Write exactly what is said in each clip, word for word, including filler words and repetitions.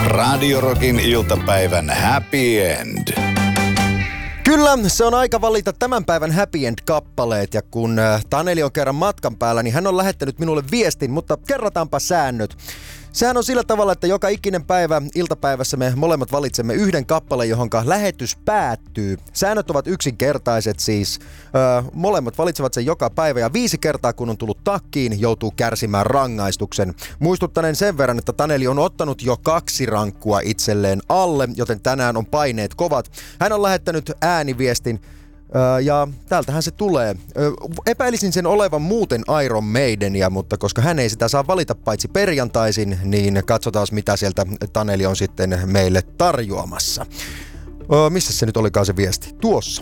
Radio Rockin iltapäivän happy end. Kyllä, se on aika valita tämän päivän happy end-kappaleet, ja kun Taneli on kerran matkan päällä, niin hän on lähettänyt minulle viestin, mutta kerrataanpa säännöt. Sehän on sillä tavalla, että joka ikinen päivä iltapäivässä me molemmat valitsemme yhden kappaleen, johonka lähetys päättyy. Säännöt ovat yksinkertaiset siis. Öö, molemmat valitsevat sen joka päivä, ja viisi kertaa kun on tullut takkiin, joutuu kärsimään rangaistuksen. Muistuttaneen sen verran, että Taneli on ottanut jo kaksi rankkua itselleen alle, joten tänään on paineet kovat. Hän on lähettänyt ääniviestin. Öö, ja täältähän se tulee. Öö, epäilisin sen olevan muuten Iron Maidenia, mutta koska hän ei sitä saa valita paitsi perjantaisin, niin katsotaan mitä sieltä Taneli on sitten meille tarjoamassa. Öö, missä se nyt olikaan se viesti? Tuossa.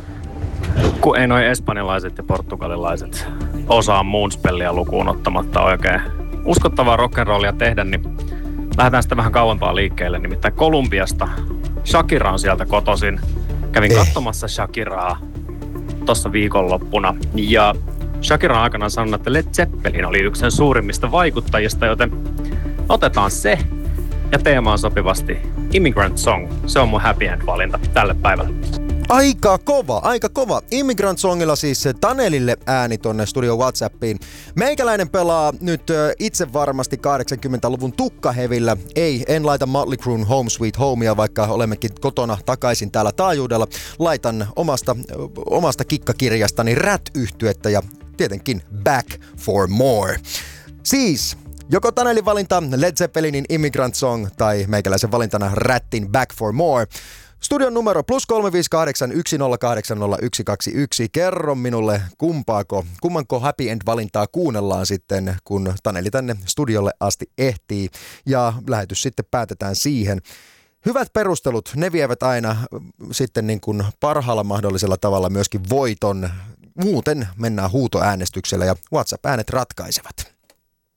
Kun ei noi espanjalaiset ja portugalilaiset osaa Moonspellia lukuun ottamatta oikein uskottavaa rock'n'rollia tehdä, niin lähdetään sitten vähän kauempaa liikkeelle. Nimittäin Kolumbiasta. Shakira on sieltä kotoisin. Kävin eh. katsomassa Shakiraa tuossa viikonloppuna, ja Shakira on aikanaan sanonut, että Led Zeppelin oli yksi sen suurimmista vaikuttajista, joten otetaan se, ja teemaan sopivasti Immigrant Song. Se on mun happy end-valinta tälle päivälle. Aika kova, aika kova. Immigrant Songilla siis Tanelille ääni tonne studio WhatsAppiin. Meikäläinen pelaa nyt itse varmasti kahdeksankymmentäluvun tukkahevillä. Ei, en laita Motley Crue'n Home Sweet Homea, vaikka olemmekin kotona takaisin täällä taajuudella. Laitan omasta, omasta kikkakirjastani Rat-yhtyettä ja tietenkin Back for More. Siis joko Tanelin valinta Led Zeppelinin Immigrant Song tai meikäläisen valintana Rattin Back for More. Studion numero plus kolme viisi kahdeksan yksi nolla kahdeksan nolla yksi kaksi yksi. Kerro minulle, kumpaako, kummanko happy end-valintaa kuunnellaan sitten, kun Taneli tänne studiolle asti ehtii. Ja lähetys sitten päätetään siihen. Hyvät perustelut, ne vievät aina sitten niin kuin parhaalla mahdollisella tavalla myöskin voiton. Muuten mennään huutoäänestyksellä ja WhatsApp-äänet ratkaisevat.